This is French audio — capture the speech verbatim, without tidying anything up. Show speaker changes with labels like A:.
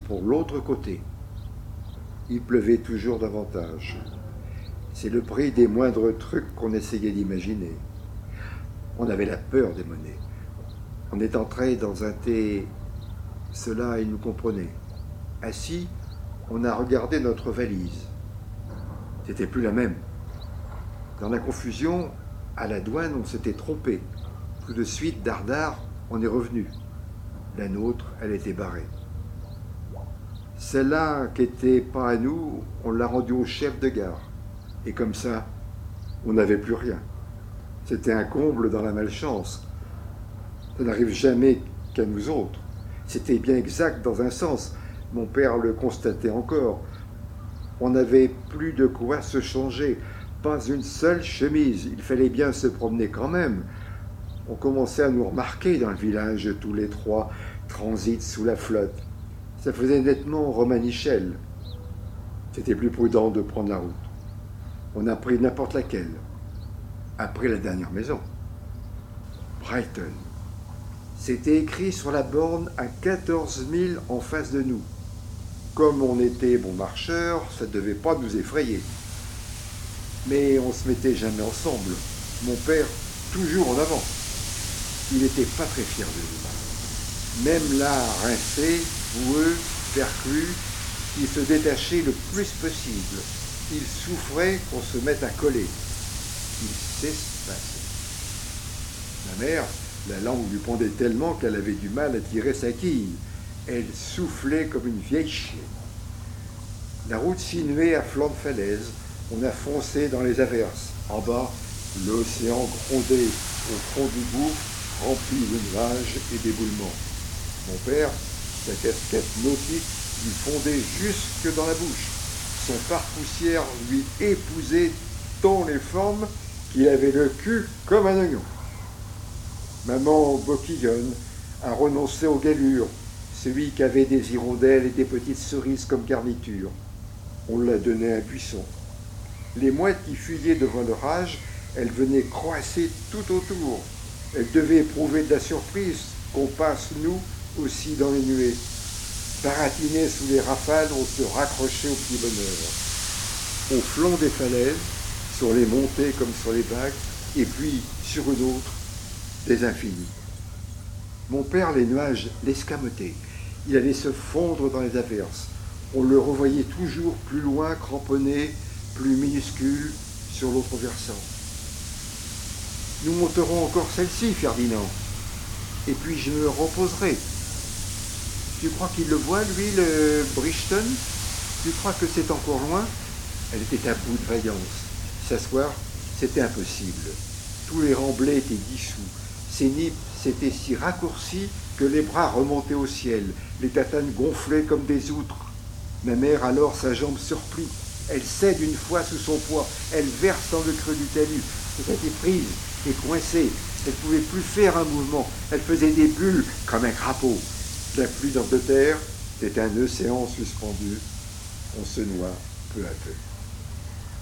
A: pour l'autre côté. Il pleuvait toujours davantage. C'est le prix des moindres trucs qu'on essayait d'imaginer. On avait la peur des monnaies. On est entré dans un thé. Cela, il nous comprenait. Assis, on a regardé notre valise. C'était plus la même. Dans la confusion, à la douane, on s'était trompé. Tout de suite, dardard, on est revenu. La nôtre, elle était barrée. Celle-là, qui n'était pas à nous, on l'a rendue au chef de gare. Et comme ça, on n'avait plus rien. C'était un comble dans la malchance. Ça n'arrive jamais qu'à nous autres. C'était bien exact dans un sens. Mon père le constatait encore. On n'avait plus de quoi se changer. Pas une seule chemise. Il fallait bien se promener quand même. On commençait à nous remarquer dans le village, tous les trois, transit sous la flotte. Ça faisait nettement Romanichel. C'était plus prudent de prendre la route. On a pris n'importe laquelle. Après la dernière maison. Brighton. C'était écrit sur la borne à quatorze milles en face de nous. Comme on était bons marcheurs, ça ne devait pas nous effrayer. Mais on ne se mettait jamais ensemble. Mon père, toujours en avant. Il n'était pas très fier de nous. Même là, rincé, boueux, perclus, il se détachait le plus possible. Il souffrait qu'on se mette à coller. Il s'espaçait. Ma mère, la langue lui pendait tellement qu'elle avait du mal à tirer sa quille. Elle soufflait comme une vieille chienne. La route sinuait à flanc de falaise. On a foncé dans les averses. En bas, l'océan grondait au fond du gouffre, rempli de nuages et d'éboulements. Mon père, sa casquette nautique lui fondait jusque dans la bouche. Son pare-poussière lui épousait tant les formes qu'il avait le cul comme un oignon. Maman Boquillonne a renoncé aux galures, celui qui avait des hirondelles et des petites cerises comme garniture. On l'a donné à un buisson. Les mouettes qui fuyaient devant l'orage, elles venaient croasser tout autour. Elles devaient éprouver de la surprise qu'on passe, nous, aussi dans les nuées. Baratinés sous les rafales, on se raccrochait au petit bonheur. Au flanc des falaises, sur les montées comme sur les vagues, et puis sur une autre, des infinis. Mon père, les nuages l'escamotaient. Il allait se fondre dans les averses. On le revoyait toujours plus loin, cramponné, plus minuscule, sur l'autre versant. Nous monterons encore celle-ci, Ferdinand. Et puis je me reposerai. Tu crois qu'il le voit, lui, le Bridgeton? Tu crois que c'est encore loin? Elle était à bout de vaillance. S'asseoir, c'était impossible. Tous les remblais étaient dissous. Ses nippes s'étaient si raccourcis que les bras remontaient au ciel. Les tatanes gonflaient comme des outres. Ma mère, alors, sa jambe surplie. Elle cède une fois sous son poids. Elle verse dans le creux du talus. Elle était prise et coincée. Elle ne pouvait plus faire un mouvement. Elle faisait des bulles comme un crapaud. La pluie dans de terre, c'était un océan suspendu. On se noie peu à peu.